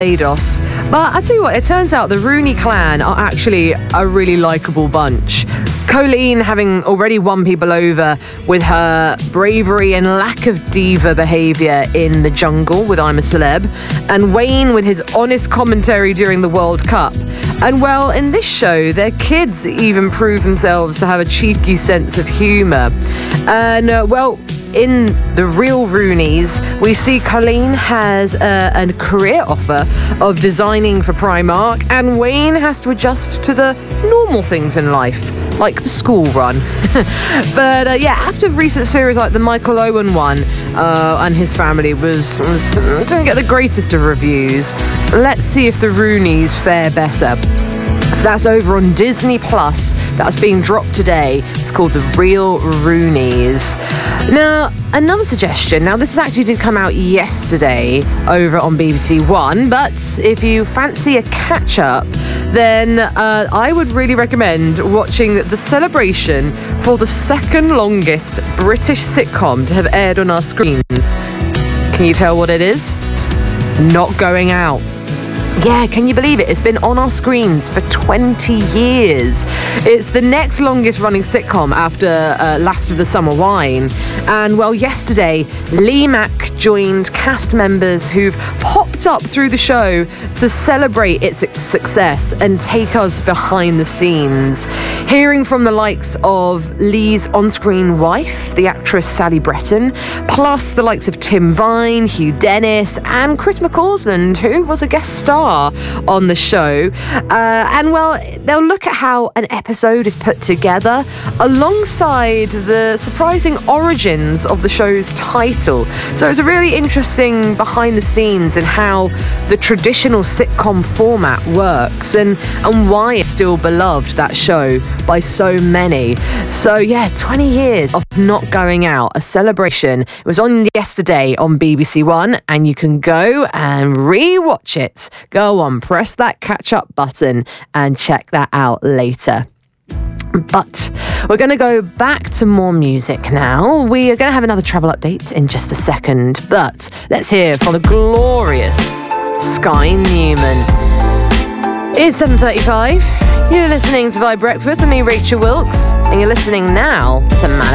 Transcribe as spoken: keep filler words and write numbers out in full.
Barbados. But I tell you what, it turns out the Rooney clan are actually a really likeable bunch. Colleen having already won people over with her bravery and lack of diva behaviour in The Jungle with I'm a Celeb, and Wayne with his honest commentary during the World Cup. And well, in this show, their kids even prove themselves to have a cheeky sense of humour. And uh, well, in The Real Rooneys, we see Colleen has a, a career offer of designing for Primark, and Wayne has to adjust to the normal things in life, like the school run. But uh, yeah, after recent series like the Michael Owen one uh, and his family was, was didn't get the greatest of reviews, let's see if the Rooneys fare better. So that's over on Disney Plus. That's being dropped today. It's called The Real Rooneys. Now, another suggestion. Now, this actually did come out yesterday over on B B C One, but if you fancy a catch-up, then uh, I would really recommend watching the celebration for the second longest British sitcom to have aired on our screens. Can you tell what it is? Not Going Out. Yeah, can you believe it? It's been on our screens for twenty years. It's the next longest running sitcom after uh, Last of the Summer Wine. And well, yesterday, Lee Mack joined cast members who've popped up through the show to celebrate its success and take us behind the scenes. Hearing from the likes of Lee's on-screen wife, the actress Sally Bretton, plus the likes of Tim Vine, Hugh Dennis, and Chris McCausland, who was a guest star on the show. Uh, and well, they'll look at how an episode is put together alongside the surprising origins of the show's title. So it's a really interesting behind the scenes in how the traditional sitcom format works and, and why it's still beloved, that show, by so many. So yeah, twenty years of Not Going Out, a celebration. It was on yesterday on B B C One, and you can go and re-watch it. Go on, press that catch-up button and check that out later. But we're going to go back to more music now. We are going to have another travel update in just a second, but let's hear from the glorious Sky Newman. It's seven thirty-five. You're listening to Vibe Breakfast with me, Rachel Wilkes, and you're listening now to Man